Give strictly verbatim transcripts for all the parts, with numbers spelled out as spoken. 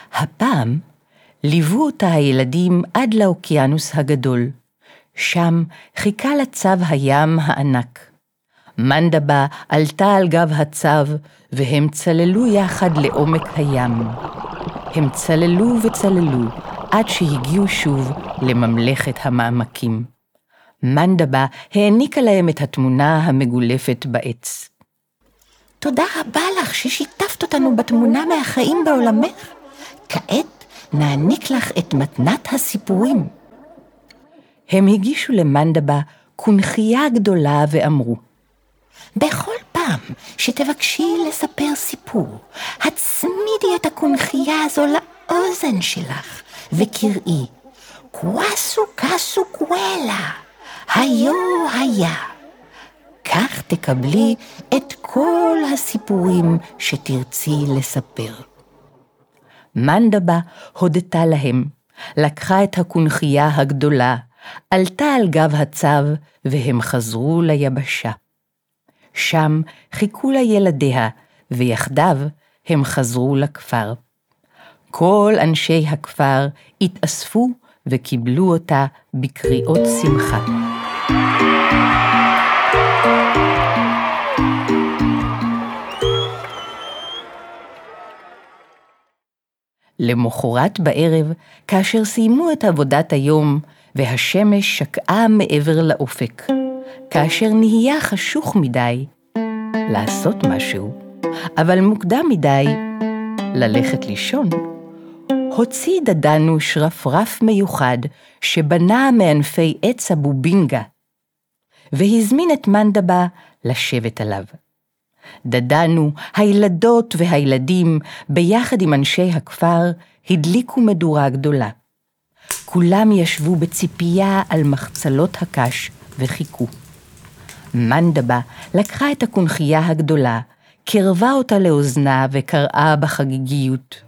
הפעם ליוו אותה הילדים עד לאוקיינוס הגדול. שם חיכה לצו הים הענק. מנדבה עלתה על גב הצו, והם צללו יחד לעומק הים. הם צללו וצללו, עד שהגיעו שוב לממלכת המעמקים. מנדבה העניקה להם את התמונה המגולפת בעץ. תודה רבה לך ששיתפת אותנו בתמונה מהחיים בעולמך. כעת נעניק לך את מתנת הסיפורים. הם הגישו למנדבה קונכייה גדולה ואמרו, בכל פעם שתבקשי לספר סיפור, הצמידי את הקונכייה הזו לאוזן שלך וקראי, קוואסו קאסו קואלה, היו היה. כך תקבלי את כל הסיפורים שתרצי לספר. מנדבה הודתה להם, לקחה את הקונכייה הגדולה, עלתה על גב הצו, והם חזרו ליבשה. שם חיכו לילדיה, ויחדיו הם חזרו לכפר. כל אנשי הכפר התאספו וקיבלו אותה בקריאות שמחה. למחרת בערב, כאשר סיימו את עבודת היום, והשמש שקעה מעבר לאופק, כאשר נהיה חשוך מדי, לעשות משהו, אבל מוקדם מדי, ללכת לישון, הוציא דדנו שרפרף מיוחד שבנה מענפי עץ הבובינגה, והזמין את מנדבה לשבת עליו. דדנו, הילדות והילדים, ביחד עם אנשי הכפר, הדליקו מדורה גדולה. כולם ישבו בציפייה על מחצלות הקש וחיכו. מנדבה לקחה את הקונכייה הגדולה, קרבה אותה לאוזנה וקראה בחגיגיות.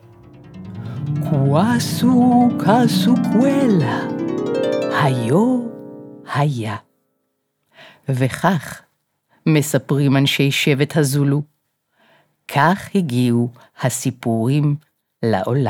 קוואסו קאסו קואלה, היו היה. וכך, מספרים אנשי שבט הזולו, כך הגיעו הסיפורים לעולם.